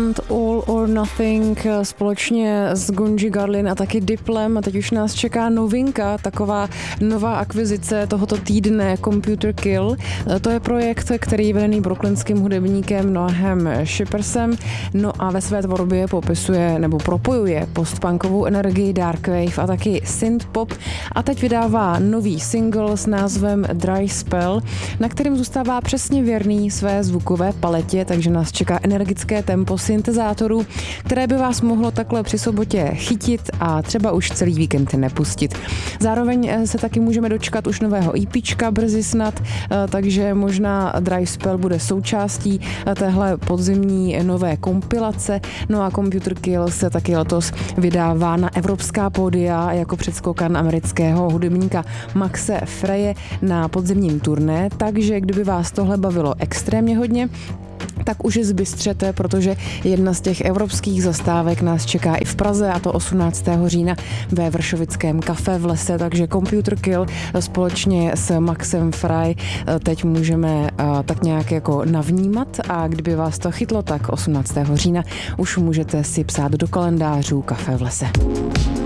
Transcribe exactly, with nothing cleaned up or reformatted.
band All or Nothing společně s Gunji Garlin a taky Diplem a teď už nás čeká novinka, taková nová akvizice tohoto týdne Computer Kill. To je projekt, který je vedený brooklynským hudebníkem Noahem Shippersem, no a ve své tvorbě popisuje nebo propojuje postpunkovou energii darkwave a taky synthpop a teď vydává nový single s názvem Dry Spell, na kterém zůstává přesně věrný své zvukové paletě, takže nás čeká energické tempo syntezátorů, které by vás mohlo takhle při sobotě chytit a třeba už celý víkend nepustit. Zároveň se taky můžeme dočkat už nového EPčka brzy snad, takže možná Dry Spell bude součástí téhle podzimní nové kompilace. No a Computer Kill se taky letos vydává na evropská pódia jako předskokan amerického hudebníka Maxe Freje na podzimním turné, takže kdyby vás tohle bavilo extrémně hodně, tak už je zbystřete, protože jedna z těch evropských zastávek nás čeká i v Praze, a to osmnáctého října ve Vršovickém kafe v Lese, takže Computer Kill společně s Maxem Frey teď můžeme tak nějak jako navnímat a kdyby vás to chytlo, tak osmnáctého října už můžete si psát do kalendářů Kafe v Lese.